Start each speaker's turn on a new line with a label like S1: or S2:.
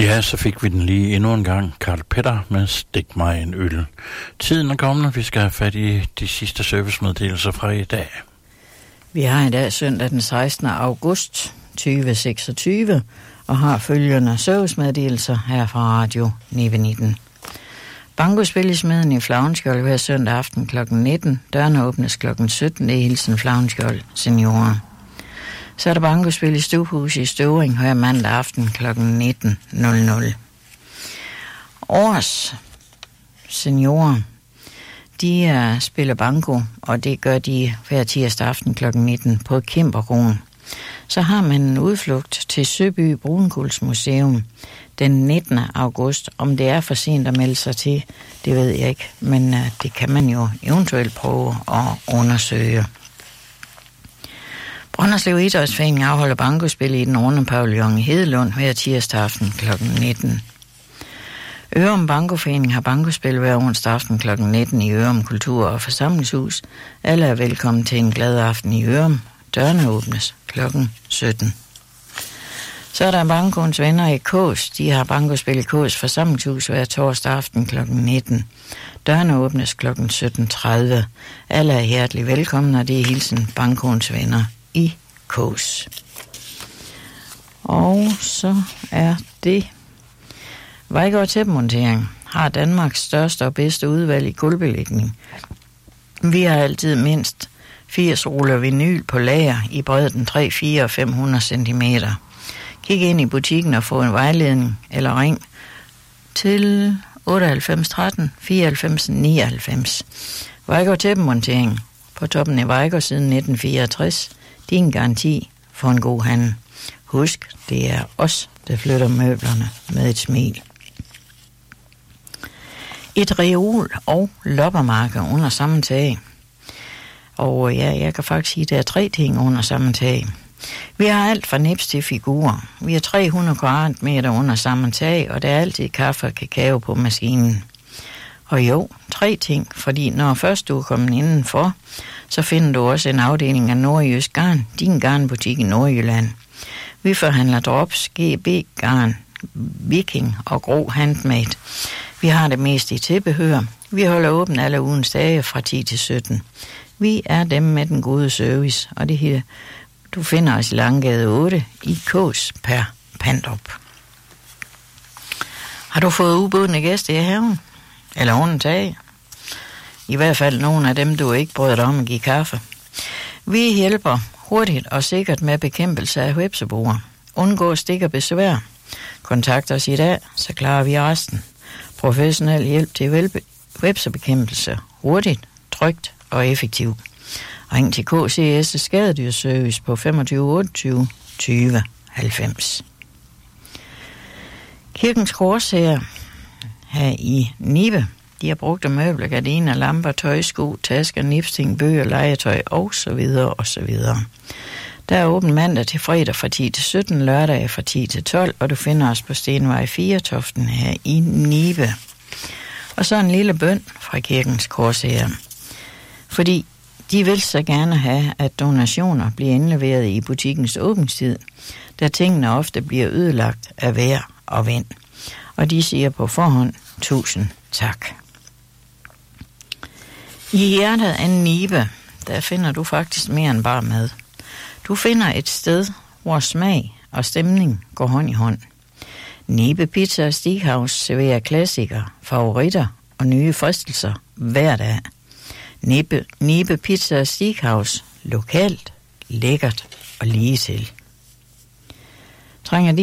S1: Ja, så fik vi den lige endnu en gang. Karl Petter med Stik mig en øl. Tiden er kommet, vi skal have fat i de sidste servicemeddelelser fra i dag.
S2: Vi har i dag søndag den 16. august 2026 og har følgende servicemeddelelser her fra Radio 919. Bankospil i Smeden i Flavnskjold hver søndag aften kl. 19. Dørene åbnes kl. 17. Det er hilsen Flavnskjold seniorer. Så er der bankospil i Stuehus i Støvring hver mandag aften kl. 19.00. Års seniorer, de spiller banko, og det gør de hver tirsdag aften kl. 19 på Kimperkronen. Så har man en udflugt til Søby Brunkulsmuseum den 19. august. Om det er for sent at melde sig til, det ved jeg ikke, men det kan man jo eventuelt prøve at undersøge. Brønderslev Idrætsforening afholder bankospil i den runde pavillon i Hedelund hver tirsdag aften kl. 19. Ørum Bankoforening har bankospil hver onsdag aften kl. 19 i Ørum Kultur- og Forsamlingshus. Alle er velkommen til en glad aften i Ørum. Dørene åbnes kl. 17. Så er der Bankoens venner i Kås. De har bankospil i Kås Forsamlingshus hver torsdag aften kl. 19. Dørene åbnes kl. 17.30. Alle er hjertelig velkomne, og det er hilsen Bankoens venner i Kås. Og så er det Vejgaard Tæppemontering har Danmarks største og bedste udvalg i gulvbelægning. Vi har altid mindst 80 ruller vinyl på lager i bredden 3, 4 og 500 cm. Kig ind i butikken og få en vejledning eller ring til 98 13 94 99. Vejgaard Tæppemontering på toppen af Vejgaard siden 1964. Din garanti for en god handel. Husk, det er os, der flytter møblerne med et smil. Et reol og loppermarked under samme tag. Og ja, jeg kan faktisk sige, at der er 3 ting under samme tag. Vi har alt fra nips til figurer. Vi har 300 kvadratmeter under samme tag, og der er altid kaffe og kakao på maskinen. Og jo, 3 ting, fordi når først du er kommet indenfor, så finder du også en afdeling af Nordjysk Garn, din garnbutik i Nordjylland. Vi forhandler drops, GB, garn, viking og grå handmade. Vi har det meste i tilbehør. Vi holder åben alle ugens dage fra 10 til 17. Vi er dem med den gode service, og det her, du finder os i Langgade 8 i Kås per Pandrup. Har du fået ubudne gæster i haven? Eller under tag? I hvert fald nogle af dem, du ikke bryder dig om at give kaffe. Vi hjælper hurtigt og sikkert med bekæmpelse af hvepseboer. Undgå stik og besvær. Kontakt os i dag, så klarer vi resten. Professionel hjælp til hvepsebekæmpelse. Hurtigt, trygt og effektivt. Ring til KCS' skadedyrservice på 25 28 20 90. Kirkens Korshær her i Nibe. De har brugt møbler, gardiner, lamper, tøjsko, tasker, nipsting, bøger, legetøj osv. osv. Der er åben mandag til fredag fra 10 til 17, lørdag fra 10 til 12, og du finder os på Stenvej 4 Toften her i Nibe. Og så en lille bøn fra Kirkens Korshær. Fordi de vil så gerne have, at donationer bliver indleveret i butikkens åbningstid, da tingene ofte bliver ødelagt af vejr og vind. Og de siger på forhånd 1000 tak. I hjertet af Nibe, der finder du faktisk mere end bare mad. Du finder et sted, hvor smag og stemning går hånd i hånd. Nibe Pizza og Steakhouse serverer klassikere, favoritter og nye fristelser hver dag. Nibe Pizza og Steakhouse. Lokalt, lækkert og lige til. Trænger